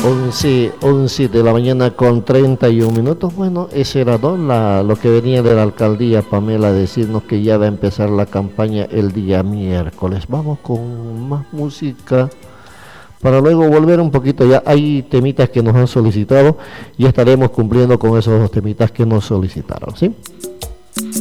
11 de la mañana con 31 minutos. Bueno, ese era, ¿no? Lo que venía de la alcaldía, Pamela, a decirnos que ya va a empezar la campaña el día miércoles. Vamos con más música para luego volver un poquito. Ya hay temitas que nos han solicitado y estaremos cumpliendo con esos temitas que nos solicitaron, ¿sí?